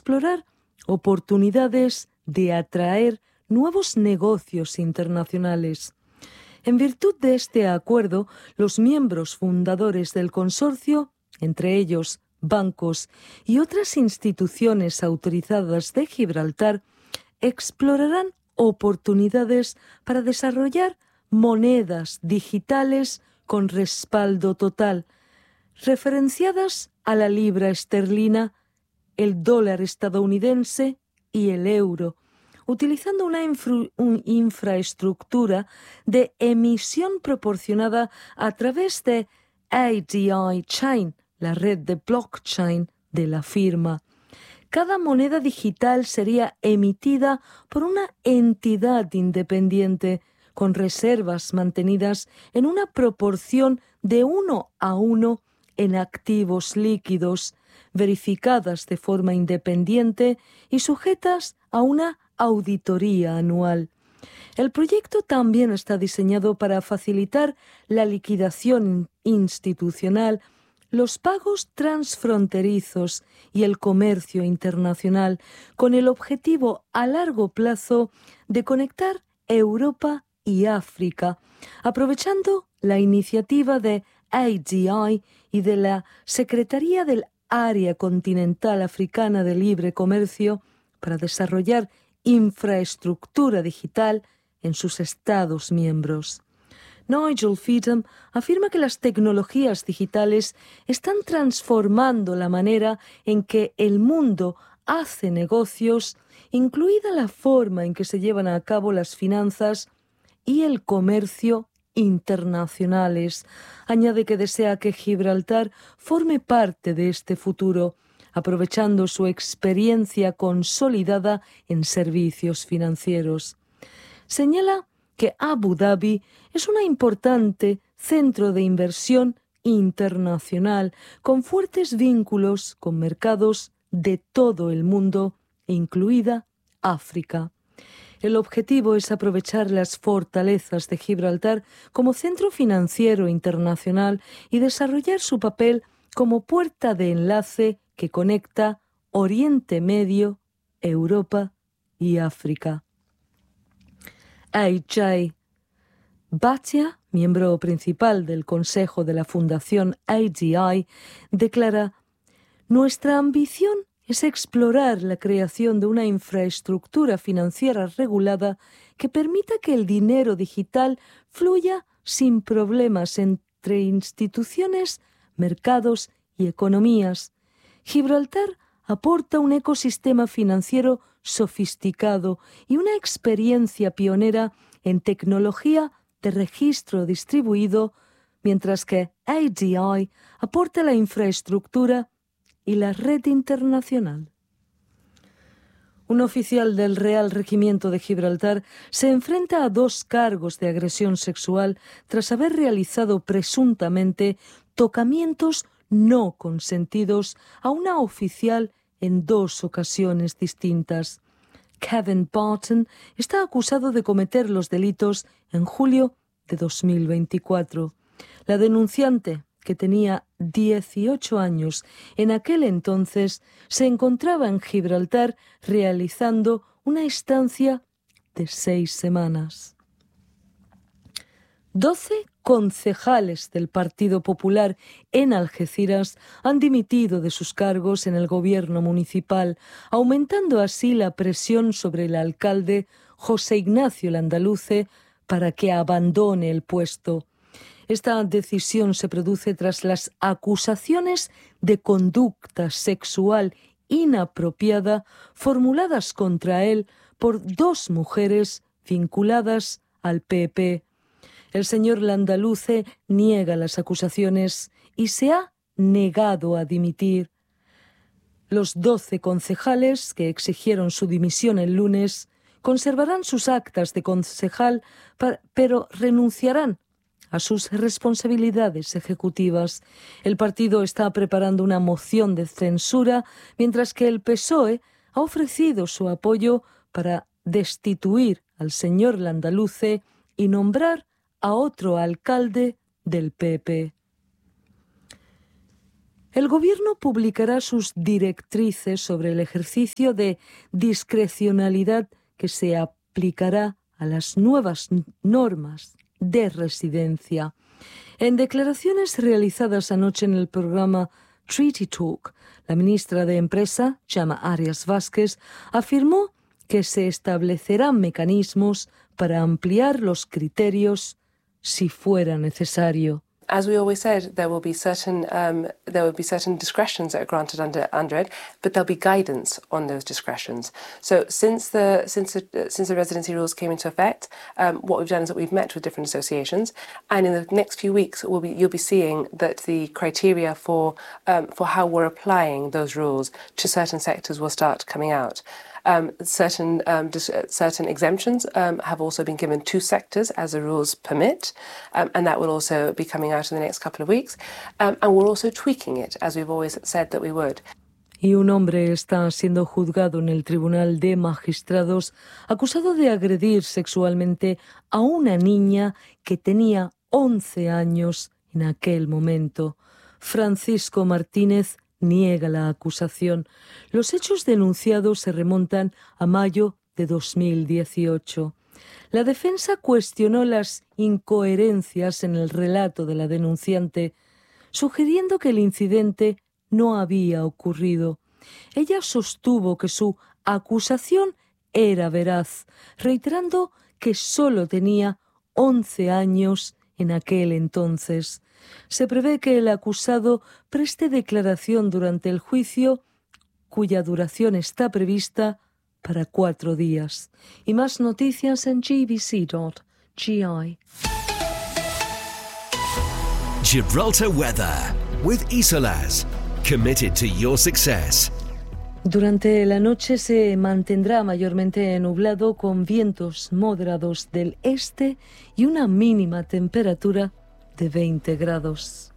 explorar oportunidades de atraer nuevos negocios internacionales. En virtud de este acuerdo, los miembros fundadores del consorcio, entre ellos bancos y otras instituciones autorizadas de Gibraltar, explorarán oportunidades para desarrollar monedas digitales con respaldo total, referenciadas a la libra esterlina, el dólar estadounidense y el euro, utilizando una infraestructura de emisión proporcionada a través de ADI Chain, la red de blockchain de la firma. Cada moneda digital sería emitida por una entidad independiente, con reservas mantenidas en una proporción de 1:1 en activos líquidos, verificadas de forma independiente y sujetas a una auditoría anual. El proyecto también está diseñado para facilitar la liquidación institucional, los pagos transfronterizos y el comercio internacional, con el objetivo a largo plazo de conectar Europa y África, aprovechando la iniciativa de ADI y de la Secretaría del Área Continental Africana de Libre Comercio para desarrollar infraestructura digital en sus Estados miembros. Nigel Feetham afirma que las tecnologías digitales están transformando la manera en que el mundo hace negocios, incluida la forma en que se llevan a cabo las finanzas y el comercio internacionales. Añade que desea que Gibraltar forme parte de este futuro, aprovechando su experiencia consolidada en servicios financieros. Señala que Abu Dhabi es un importante centro de inversión internacional con fuertes vínculos con mercados de todo el mundo, incluida África. El objetivo es aprovechar las fortalezas de Gibraltar como centro financiero internacional y desarrollar su papel como puerta de enlace que conecta Oriente Medio, Europa y África. Ajay Bhatia, miembro principal del Consejo de la Fundación ADI, declara: «Nuestra ambición es explorar la creación de una infraestructura financiera regulada que permita que el dinero digital fluya sin problemas entre instituciones, mercados y economías. Gibraltar aporta un ecosistema financiero sofisticado y una experiencia pionera en tecnología de registro distribuido, mientras que ADI aporta la infraestructura y la red internacional». Un oficial del Real Regimiento de Gibraltar se enfrenta a 2 cargos de agresión sexual tras haber realizado presuntamente tocamientos no consentidos a una oficial en 2 ocasiones distintas. Kevin Barton está acusado de cometer los delitos en julio de 2024. La denunciante, que tenía 18 años en aquel entonces, se encontraba en Gibraltar realizando una estancia de 6 semanas. 12 concejales del Partido Popular en Algeciras han dimitido de sus cargos en el gobierno municipal, aumentando así la presión sobre el alcalde José Ignacio Landaluce para que abandone el puesto. Esta decisión se produce tras las acusaciones de conducta sexual inapropiada formuladas contra él por 2 mujeres vinculadas al PP. El señor Landaluce niega las acusaciones y se ha negado a dimitir. Los 12 concejales que exigieron su dimisión el lunes conservarán sus actas de concejal, pero renunciarán a sus responsabilidades ejecutivas. El partido está preparando una moción de censura, mientras que el PSOE ha ofrecido su apoyo para destituir al señor Landaluce y nombrar a otro alcalde del PP. El Gobierno publicará sus directrices sobre el ejercicio de discrecionalidad que se aplicará a las nuevas normas de residencia. En declaraciones realizadas anoche en el programa Treaty Talk, la ministra de Empresa, Gemma Arias Vázquez, afirmó que se establecerán mecanismos para ampliar los criterios si fuera necesario. As we always said, there will be certain discretions that are granted under it, but there'll be guidance on those discretions. So since the residency rules came into effect, what we've done is that we've met with different associations, and in the next few weeks, you'll be seeing that the criteria for how we're applying those rules to certain sectors will start coming out. Certain exemptions have also been given to sectors as the rules permit, and that will also be coming out in the next couple of weeks. And we're also tweaking it, as we've always said that we would. Y un hombre está siendo juzgado en el Tribunal de Magistrados acusado de agredir sexualmente a una niña que tenía 11 años en aquel momento. Francisco Martínez niega la acusación. Los hechos denunciados se remontan a mayo de 2018. La defensa cuestionó las incoherencias en el relato de la denunciante, sugiriendo que el incidente no había ocurrido. Ella sostuvo que su acusación era veraz, reiterando que solo tenía 11 años en aquel entonces. Se prevé que el acusado preste declaración durante el juicio, cuya duración está prevista para 4 días. Y más noticias en gbc.gi. Gibraltar weather with Isolas, committed to your success. Durante la noche se mantendrá mayormente nublado con vientos moderados del este y una mínima temperatura de 20 grados.